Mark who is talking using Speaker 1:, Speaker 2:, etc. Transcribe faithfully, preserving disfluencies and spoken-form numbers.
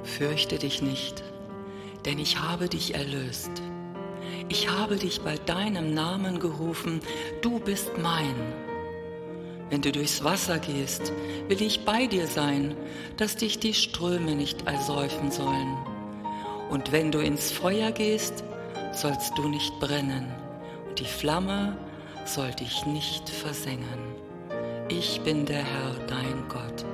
Speaker 1: Fürchte dich nicht, denn ich habe dich erlöst. Ich habe dich bei deinem Namen gerufen, du bist mein. Wenn du durchs Wasser gehst, will ich bei dir sein, dass dich die Ströme nicht ersäufen sollen. Und wenn du ins Feuer gehst, sollst du nicht brennen, und die Flamme soll dich nicht versengen. Ich bin der Herr, dein Gott,